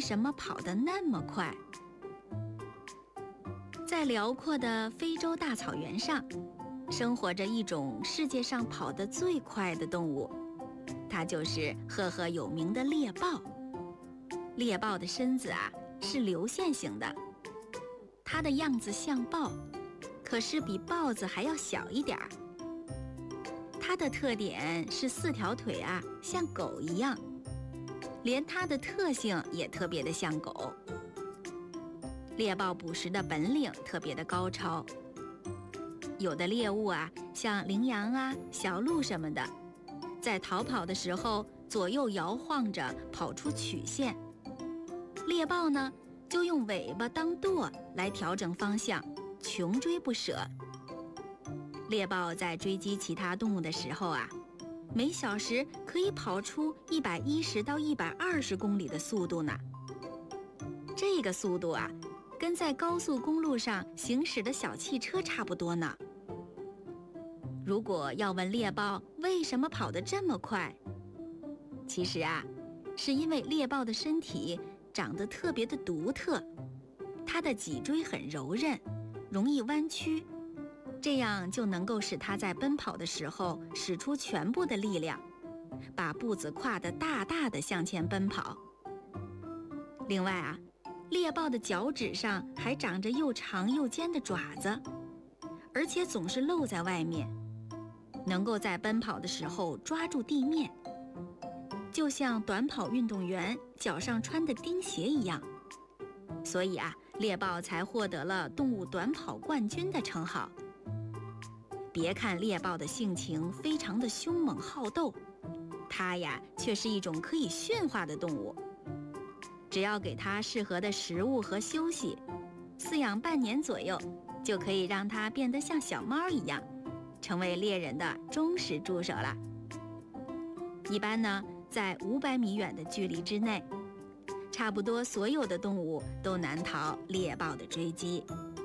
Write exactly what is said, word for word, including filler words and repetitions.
什么跑得那么快。在辽阔的非洲大草原上，生活着一种世界上跑得最快的动物，它就是赫赫有名的猎豹。猎豹的身子啊是流线型的，它的样子像豹，可是比豹子还要小一点儿。它的特点是四条腿啊像狗一样，连它的特性也特别的像狗。猎豹捕食的本领特别的高超，有的猎物啊，像羚羊啊、小鹿什么的，在逃跑的时候左右摇晃着跑出曲线，猎豹呢就用尾巴当舵来调整方向，穷追不舍。猎豹在追击其他动物的时候啊，每小时可以跑出一百一十到一百二十公里的速度呢。这个速度啊，跟在高速公路上行驶的小汽车差不多呢。如果要问猎豹为什么跑得这么快，其实啊，是因为猎豹的身体长得特别的独特，它的脊椎很柔韧，容易弯曲，这样就能够使它在奔跑的时候使出全部的力量，把步子跨得大大的向前奔跑。另外啊，猎豹的脚趾上还长着又长又尖的爪子，而且总是露在外面，能够在奔跑的时候抓住地面，就像短跑运动员脚上穿的钉鞋一样。所以啊，猎豹才获得了动物短跑冠军的称号。别看猎豹的性情非常的凶猛好斗，它呀却是一种可以驯化的动物。只要给它适合的食物和休息，饲养半年左右，就可以让它变得像小猫一样，成为猎人的忠实助手了。一般呢，在五百米远的距离之内，差不多所有的动物都难逃猎豹的追击。